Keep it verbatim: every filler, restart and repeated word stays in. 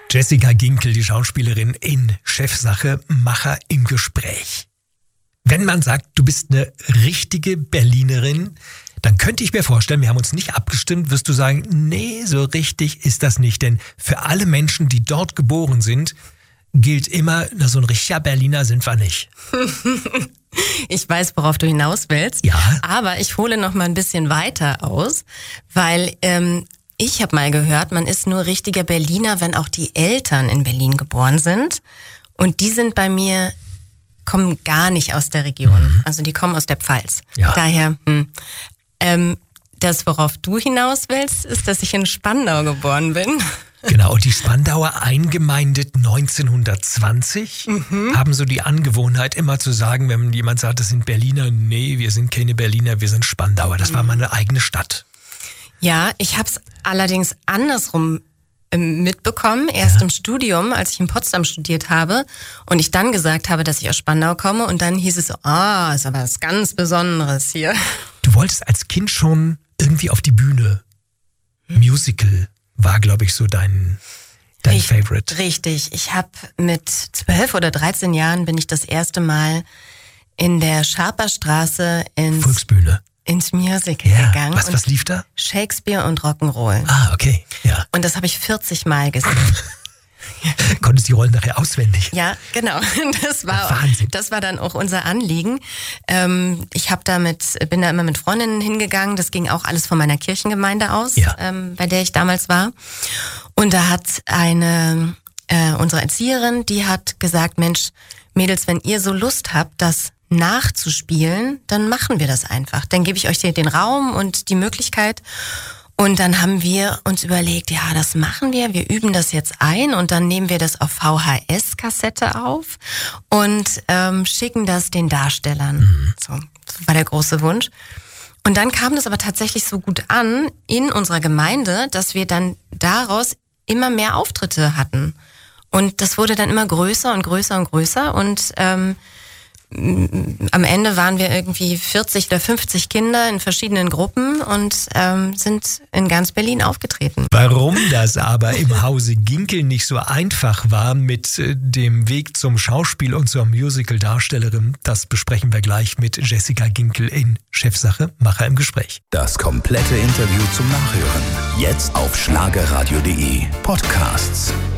Jessica Ginkel, die Schauspielerin in Chefsache, Macher im Gespräch. Wenn man sagt, du bist eine richtige Berlinerin, dann könnte ich mir vorstellen, wir haben uns nicht abgestimmt, wirst du sagen, nee, so richtig ist das nicht. Denn für alle Menschen, die dort geboren sind, gilt immer, na, so ein richtiger Berliner sind wir nicht. Ich weiß, worauf du hinaus willst. Ja. Aber ich hole noch mal ein bisschen weiter aus, weil ähm, ich habe mal gehört, man ist nur richtiger Berliner, wenn auch die Eltern in Berlin geboren sind. Und die sind bei mir, kommen gar nicht aus der Region. Mhm. Also die kommen aus der Pfalz. Ja. Daher, hm, ähm, das, worauf du hinaus willst, ist, dass ich in Spandau geboren bin. Genau, und die Spandauer eingemeindet neunzehnhundertzwanzig mhm. haben so die Angewohnheit immer zu sagen, wenn jemand sagt, das sind Berliner, nee, wir sind keine Berliner, wir sind Spandauer. Das war mal eine eigene Stadt. Ja, ich habe es allerdings andersrum ähm, mitbekommen, erst ja. im Studium, als ich in Potsdam studiert habe und ich dann gesagt habe, dass ich aus Spandau komme und dann hieß es so, ah, ist aber was ganz Besonderes hier. Du wolltest als Kind schon irgendwie auf die Bühne. Musical war, glaube ich, so dein, dein Richtig, Favorite. Richtig. Ich habe mit zwölf oder dreizehn Jahren bin ich das erste Mal in der Scharperstraße ins, Volksbühne. ins Musical Ja. gegangen. Was, was lief da? Shakespeare und Rock'n'Roll. Ah, okay. Ja. Und das habe ich vierzig Mal gesehen. Konntest die Rollen nachher auswendig? Ja, genau. Das war, Wahnsinn. das war dann auch unser Anliegen. Ähm, ich habe da mit, bin da immer mit Freundinnen hingegangen. Das ging auch alles von meiner Kirchengemeinde aus, Ja. ähm, bei der ich damals war. Und da hat eine, äh, unsere Erzieherin, die hat gesagt, Mensch, Mädels, wenn ihr so Lust habt, das nachzuspielen, dann machen wir das einfach. Dann gebe ich euch den Raum und die Möglichkeit. Und dann haben wir uns überlegt, ja, das machen wir, wir üben das jetzt ein und dann nehmen wir das auf V H S-Kassette auf und ähm, schicken das den Darstellern. Mhm. So, das war der große Wunsch. Und dann kam das aber tatsächlich so gut an in unserer Gemeinde, dass wir dann daraus immer mehr Auftritte hatten. Und das wurde dann immer größer und größer und größer und ähm, am Ende waren wir irgendwie vierzig oder fünfzig Kinder in verschiedenen Gruppen und ähm, sind in ganz Berlin aufgetreten. Warum das aber im Hause Ginkel nicht so einfach war mit äh, dem Weg zum Schauspiel und zur Musical-Darstellerin, das besprechen wir gleich mit Jessica Ginkel in Chefsache, Macher im Gespräch. Das komplette Interview zum Nachhören. Jetzt auf schlagerradio punkt de Podcasts.